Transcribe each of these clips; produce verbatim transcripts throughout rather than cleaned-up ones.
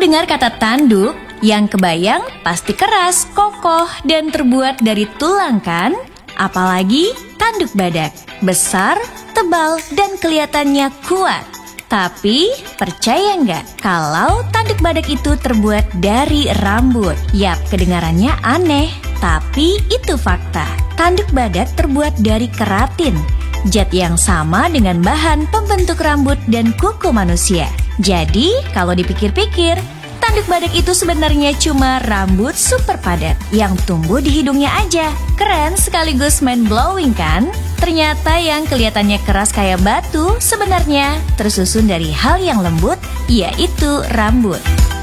dengar kata tanduk, yang kebayang pasti keras, kokoh, dan terbuat dari tulang kan? Apalagi tanduk badak, besar, tebal, dan kelihatannya kuat. Tapi percaya nggak kalau tanduk badak itu terbuat dari rambut? Yap, kedengarannya aneh, tapi itu fakta. Tanduk badak terbuat dari keratin, zat yang sama dengan bahan pembentuk rambut dan kuku manusia. Jadi, kalau dipikir-pikir, tanduk badak itu sebenarnya cuma rambut super padat yang tumbuh di hidungnya aja. Keren sekaligus mind-blowing kan? Ternyata yang kelihatannya keras kayak batu sebenarnya tersusun dari hal yang lembut, yaitu rambut.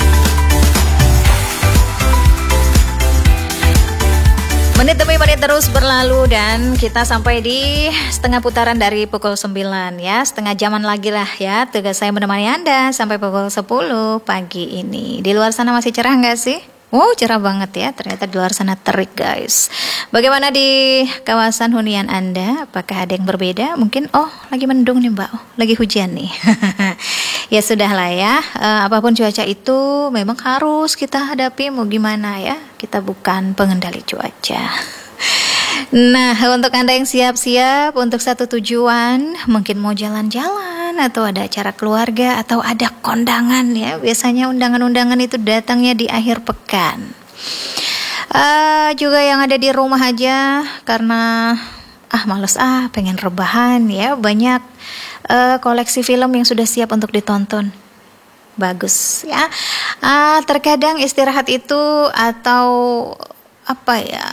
Menit demi menit terus berlalu dan kita sampai di setengah putaran dari pukul sembilan ya. Setengah jaman lagi lah ya. Tugas saya menemani Anda sampai pukul sepuluh pagi ini. Di luar sana masih cerah nggak sih? Wow, cerah banget ya. Ternyata di luar sana terik guys. Bagaimana di kawasan hunian Anda? Apakah ada yang berbeda? Mungkin oh lagi mendung nih Mbak. Oh, lagi hujan nih. Ya sudahlah ya. Uh, apapun cuaca itu memang harus kita hadapi. Mau gimana ya? Kita bukan pengendali cuaca. Nah, untuk Anda yang siap-siap untuk satu tujuan, mungkin mau jalan-jalan atau ada acara keluarga atau ada kondangan ya. Biasanya undangan-undangan itu datangnya di akhir pekan. Uh, juga yang ada di rumah aja karena ah males ah pengen rebahan ya. Banyak uh, koleksi film yang sudah siap untuk ditonton. Bagus ya. Uh, terkadang istirahat itu atau apa ya?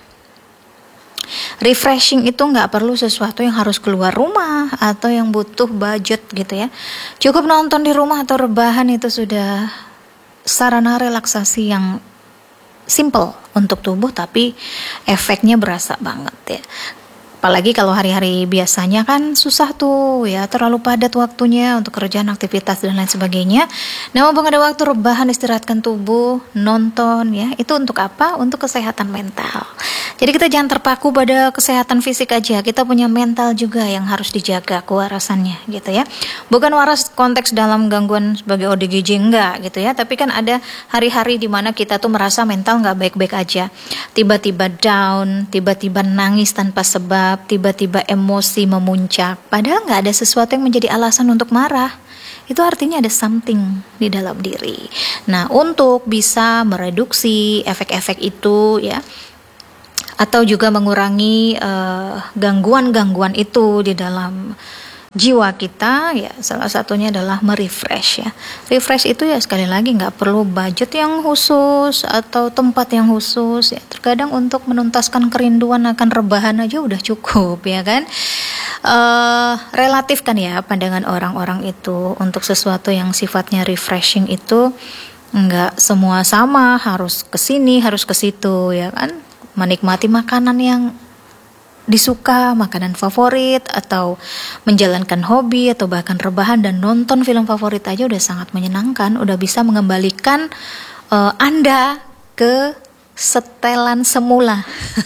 Refreshing itu nggak perlu sesuatu yang harus keluar rumah atau yang butuh budget gitu ya. Cukup nonton di rumah atau rebahan itu sudah sarana relaksasi yang simple untuk tubuh tapi efeknya berasa banget ya. Apalagi kalau hari-hari biasanya kan susah tuh ya, terlalu padat waktunya untuk kerjaan, aktivitas dan lain sebagainya. Nah, mumpung ada waktu rebahan, istirahatkan tubuh, nonton ya. Itu untuk apa? Untuk kesehatan mental. Jadi kita jangan terpaku pada kesehatan fisik aja, kita punya mental juga yang harus dijaga kewarasannya gitu ya. Bukan waras konteks dalam gangguan sebagai O D G J enggak gitu ya, tapi kan ada hari-hari di mana kita tuh merasa mental nggak baik-baik aja. Tiba-tiba down, tiba-tiba nangis tanpa sebab, tiba-tiba emosi memuncak, padahal nggak ada sesuatu yang menjadi alasan untuk marah. Itu artinya ada something di dalam diri. Nah, untuk bisa mereduksi efek-efek itu ya, atau juga mengurangi uh, gangguan-gangguan itu di dalam jiwa kita ya, salah satunya adalah merefresh ya. Refresh itu ya sekali lagi nggak perlu budget yang khusus atau tempat yang khusus ya. Terkadang untuk menuntaskan kerinduan akan rebahan aja udah cukup ya kan. Uh, relatif kan ya pandangan orang-orang itu untuk sesuatu yang sifatnya refreshing itu nggak semua sama, harus kesini harus ke situ ya kan. Menikmati makanan yang disuka, makanan favorit, atau menjalankan hobi, atau bahkan rebahan dan nonton film favorit aja udah sangat menyenangkan, udah bisa mengembalikan uh, Anda ke setelan semula.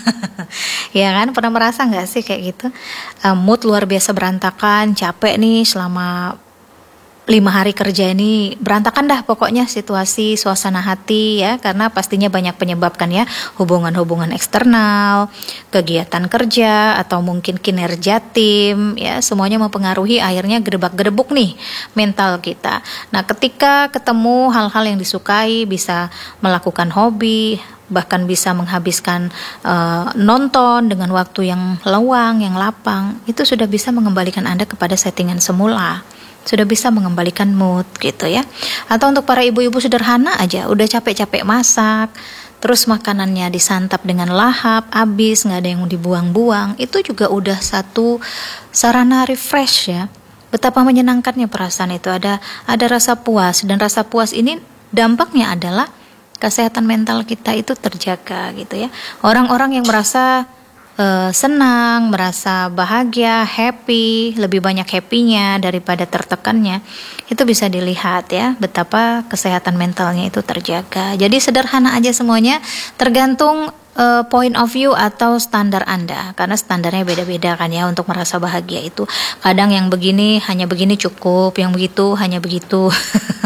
Ya kan, pernah merasa gak sih kayak gitu? Uh, mood luar biasa berantakan, capek nih selama lima hari kerja ini, berantakan dah pokoknya situasi, suasana hati ya, karena pastinya banyak penyebab kan ya, hubungan-hubungan eksternal, kegiatan kerja, atau mungkin kinerja tim ya, semuanya mempengaruhi akhirnya gedebak-gedebuk nih mental kita. Nah, ketika ketemu hal-hal yang disukai, bisa melakukan hobi, bahkan bisa menghabiskan uh, nonton dengan waktu yang luang, yang lapang, itu sudah bisa mengembalikan Anda kepada settingan semula. Sudah bisa mengembalikan mood gitu ya. Atau untuk para ibu-ibu sederhana aja, udah capek-capek masak, terus makanannya disantap dengan lahap, habis, nggak ada yang dibuang-buang, itu juga udah satu sarana refresh ya. Betapa menyenangkannya perasaan itu, ada ada rasa puas, dan rasa puas ini dampaknya adalah kesehatan mental kita itu terjaga gitu ya. Orang-orang yang merasa Uh, senang, merasa bahagia, happy, lebih banyak happy-nya daripada tertekannya, itu bisa dilihat ya betapa kesehatan mentalnya itu terjaga. Jadi sederhana aja semuanya, tergantung uh, point of view atau standar Anda, karena standarnya beda-beda kan ya untuk merasa bahagia itu. Kadang yang begini hanya begini cukup, yang begitu hanya begitu.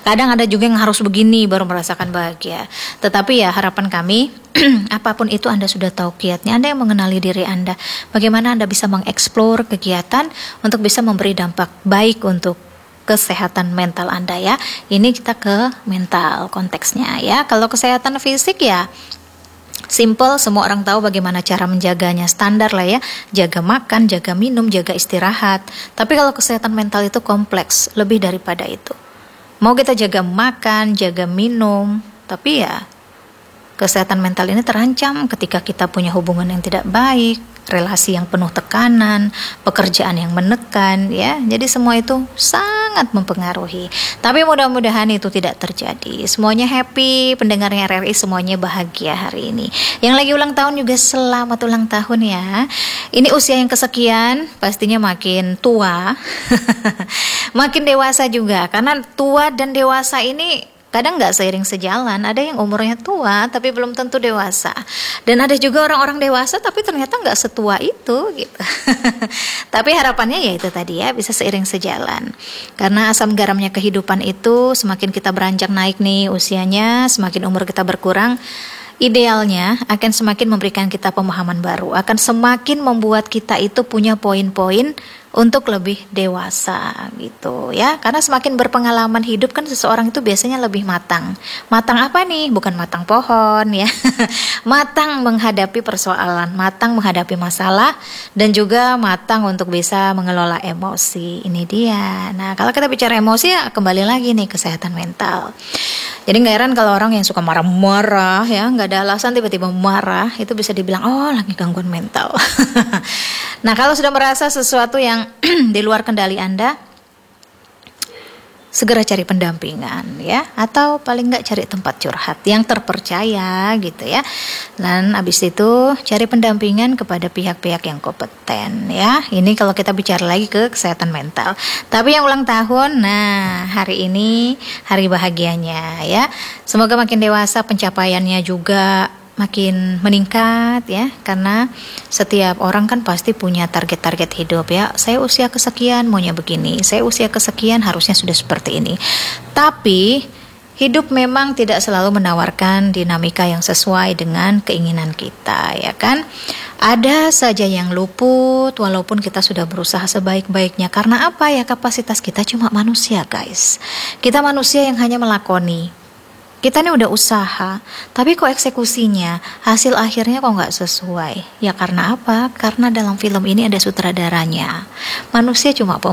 Kadang ada juga yang harus begini baru merasakan bahagia. Tetapi ya harapan kami, apapun itu Anda sudah tahu kiatnya, Anda yang mengenali diri Anda, bagaimana Anda bisa mengeksplor kegiatan untuk bisa memberi dampak baik untuk kesehatan mental Anda ya. Ini kita ke mental konteksnya ya. Kalau kesehatan fisik ya simple, semua orang tahu bagaimana cara menjaganya, standar lah ya. Jaga makan, jaga minum, jaga istirahat. Tapi kalau kesehatan mental itu kompleks, lebih daripada itu. Mau kita jaga makan, jaga minum, tapi ya kesehatan mental ini terancam ketika kita punya hubungan yang tidak baik, relasi yang penuh tekanan, pekerjaan yang menekan ya. Jadi semua itu sangat mempengaruhi. Tapi mudah-mudahan itu tidak terjadi. Semuanya happy, pendengarnya R R I semuanya bahagia hari ini. Yang lagi ulang tahun juga selamat ulang tahun ya. Ini usia yang kesekian, pastinya makin tua. Makin dewasa juga, karena tua dan dewasa ini kadang nggak seiring sejalan. Ada yang umurnya tua tapi belum tentu dewasa, dan ada juga orang-orang dewasa tapi ternyata nggak setua itu gitu. Tapi harapannya ya itu tadi ya, bisa seiring sejalan, karena asam garamnya kehidupan itu semakin kita beranjak naik nih usianya, semakin umur kita berkurang, idealnya akan semakin memberikan kita pemahaman baru, akan semakin membuat kita itu punya poin-poin untuk lebih dewasa gitu ya. Karena semakin berpengalaman hidup kan seseorang itu biasanya lebih matang. Matang apa nih? Bukan matang pohon ya. Matang menghadapi persoalan, matang menghadapi masalah, dan juga matang untuk bisa mengelola emosi. Ini dia. Nah, kalau kita bicara emosi ya kembali lagi nih kesehatan mental. Jadi gak heran kalau orang yang suka marah-marah ya, gak ada alasan tiba-tiba marah, itu bisa dibilang oh lagi gangguan mental. Nah, kalau sudah merasa sesuatu yang di luar kendali Anda, segera cari pendampingan ya, atau paling nggak cari tempat curhat yang terpercaya gitu ya. Dan habis itu cari pendampingan kepada pihak-pihak yang kompeten ya. Ini kalau kita bicara lagi ke kesehatan mental. Tapi yang ulang tahun, nah hari ini hari bahagianya ya. Semoga makin dewasa, pencapaiannya juga makin meningkat ya, karena setiap orang kan pasti punya target-target hidup ya. Saya usia kesekian maunya begini, saya usia kesekian harusnya sudah seperti ini. Tapi hidup memang tidak selalu menawarkan dinamika yang sesuai dengan keinginan kita ya kan. Ada saja yang luput walaupun kita sudah berusaha sebaik-baiknya. Karena apa ya, kapasitas kita cuma manusia guys. Kita manusia yang hanya melakoni. Kita ini udah usaha, tapi kok eksekusinya, hasil akhirnya kok nggak sesuai? Ya karena apa? Karena dalam film ini ada sutradaranya. Manusia cuma